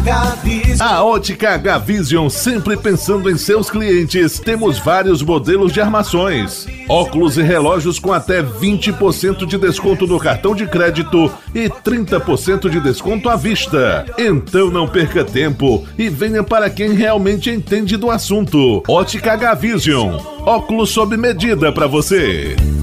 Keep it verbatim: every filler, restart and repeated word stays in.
A Ótica H Vision, sempre pensando em seus clientes. Temos vários modelos de armações, óculos e relógios com até vinte por cento de desconto no cartão de crédito e trinta por cento de desconto à vista. Então não perca tempo e venha para quem realmente entende do assunto. Ótica H Vision, óculos sob medida para você.